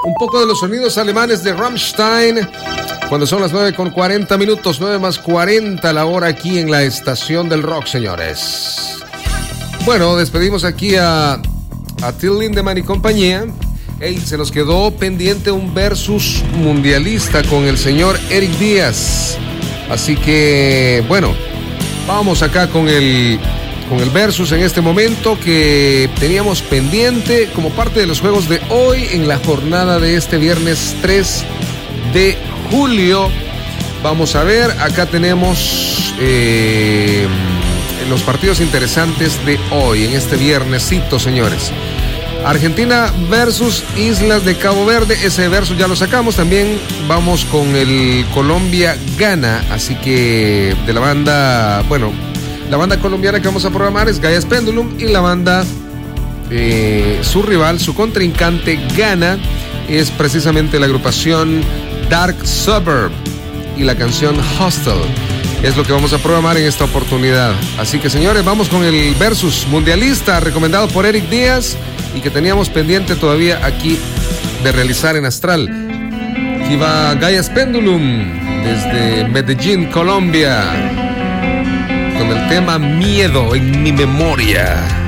un poco de los sonidos alemanes de Rammstein, cuando son las 9:40 minutos, 9 más 40 la hora aquí en la estación del rock, señores. Bueno, despedimos aquí a Till Lindemann y compañía. Hey, se nos quedó pendiente un versus mundialista con el señor Eric Díaz. Así que, bueno, vamos acá con el versus en este momento que teníamos pendiente como parte de los juegos de hoy en la jornada de este viernes 3 de julio. Vamos a ver, acá tenemos los partidos interesantes de hoy, en este viernesito, señores. Argentina versus Islas de Cabo Verde, ese versus ya lo sacamos. También vamos con el Colombia-Ghana, así que de la banda, bueno, la banda colombiana que vamos a programar es Gaia's Pendulum, y la banda, su rival, su contrincante Ghana, es precisamente la agrupación Dark Suburb, y la canción Hostel es lo que vamos a programar en esta oportunidad. Así que, señores, vamos con el versus mundialista recomendado por Eric Díaz y que teníamos pendiente todavía aquí de realizar en Astral. Aquí va Gaia's Pendulum desde Medellín, Colombia, con el tema Miedo en mi memoria.